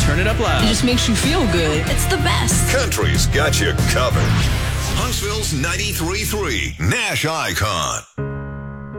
turn it up loud. It just makes you feel good. It's the best. Country's got you covered. Huntsville's 93.3 Nash Icon.